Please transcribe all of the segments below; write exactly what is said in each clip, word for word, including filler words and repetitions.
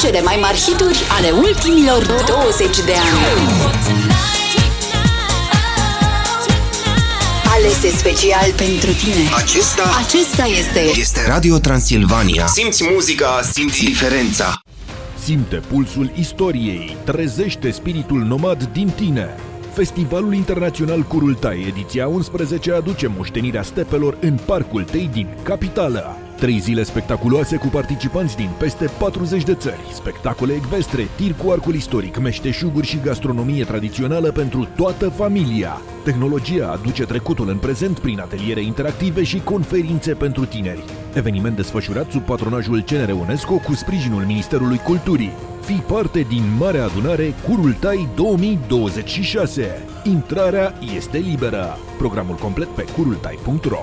cele mai mari hituri ale ultimilor douăzeci de ani. Alese special pentru tine. Acesta, Acesta este este Radio Transilvania. Simți muzica, simți diferența. Simte pulsul istoriei, trezește spiritul nomad din tine. Festivalul Internațional Kurultai, ediția a unsprezecea, aduce moștenirea stepelor în Parcul Tei din capitală. Trei zile spectaculoase cu participanți din peste patruzeci de țări, spectacole ecvestre, tir cu arcul istoric, meșteșuguri și gastronomie tradițională pentru toată familia. Tehnologia aduce trecutul în prezent prin ateliere interactive și conferințe pentru tineri. Eveniment desfășurat sub patronajul C N R UNESCO cu sprijinul Ministerului Culturii. Fii parte din Marea Adunare Kurultai două mii douăzeci și șase. Intrarea este liberă. Programul complet pe kurultai punct ro.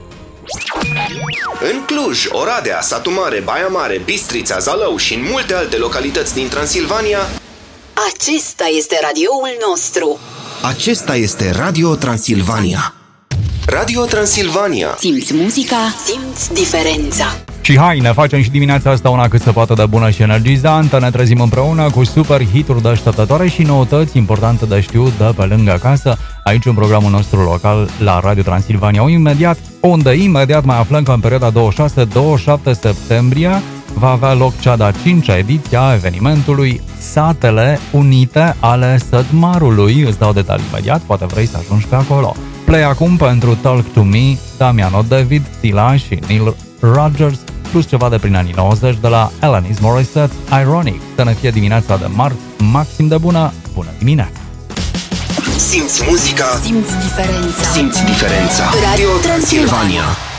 În Cluj, Oradea, Satu Mare, Baia Mare, Bistrița, Zalău și în multe alte localități din Transilvania, Acesta este radioul nostru. acesta este Radio Transilvania. Radio Transilvania. Simți muzica, simți diferența. Și hai, ne facem și dimineața asta una cât se poate de bună și energizantă. Ne trezim împreună cu super hituri deșteptătoare și noutăți importante de știut de pe lângă casă, aici în programul nostru local la Radio Transilvania. Imediat, unde imediat mai aflăm că în perioada douăzeci și șase douăzeci și șapte septembrie va avea loc cea de-a cincea ediție a evenimentului Satele Unite ale Sădmarului. Îți dau detalii imediat, poate vrei să ajungi pe acolo. Play acum pentru Talk to Me, Damiano David, Tila și Neil Rogers, plus ceva de prin anii nouăzeci de la Alanis Morissette, Ironic. Să ne fie dimineața de marți maxim de bună. Bună dimineața! Simți muzica, Simți diferența. simți diferența. Radio Transilvania.